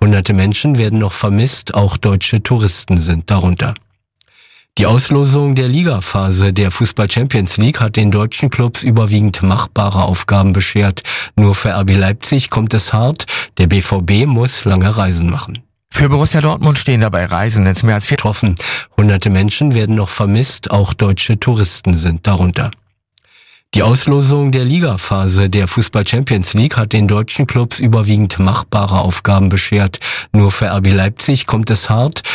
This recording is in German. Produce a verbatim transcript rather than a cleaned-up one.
Hunderte Menschen werden noch vermisst, auch deutsche Touristen sind darunter. Die Auslosung der Ligaphase der Fußball Champions League hat den deutschen Clubs überwiegend machbare Aufgaben beschert. Nur für R B Leipzig kommt es hart, der B V B muss lange Reisen machen. Für Borussia Dortmund stehen dabei Reisen ins mehr als vier Betroffen. Hunderte Menschen werden noch vermisst, auch deutsche Touristen sind darunter. Die Auslosung der Ligaphase der Fußball Champions League hat den deutschen Clubs überwiegend machbare Aufgaben beschert. Nur für R B Leipzig kommt es hart,